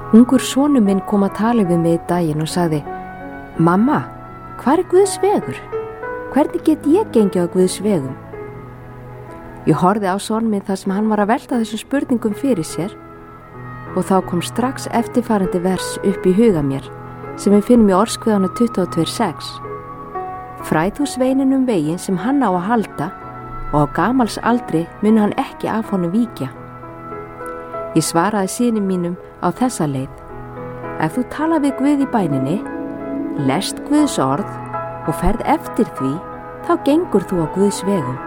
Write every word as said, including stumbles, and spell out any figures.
Ungur sonur minn kom að tala við mig í daginn og sagði: Mamma, hvar er Guðs vegur? Hvernig get ég gengið á Guðs vegum? Ég horfði á son minn þar sem hann var að velta þessum spurningum fyrir sér og þá kom strax eftirfarandi vers upp í huga mér sem við finnum í Orðskviðunum tuttugu og tvö sex. Fræð þú sveininn um veginn sem hann á að halda og á gamals aldri muni hann ekki af honum víkja. Ég svaraði syni mínum á þessa leið: ef þú tala við Guð í bæninni, lest Guðs orð og ferð eftir því, þá gengur þú á Guðs vegum.